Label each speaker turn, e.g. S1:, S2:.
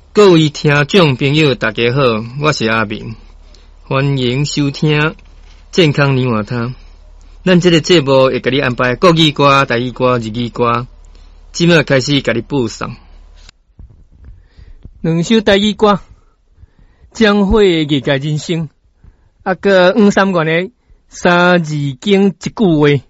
S1: 各位听众朋友，大家好，我是阿明，欢迎收听健康年华汤。咱这个节目会给你安排国语歌、台语歌、日语歌，即马开始给你播送。两首台语歌，江蕙的《艺界人生》，个黄三元的《三字经一句话》。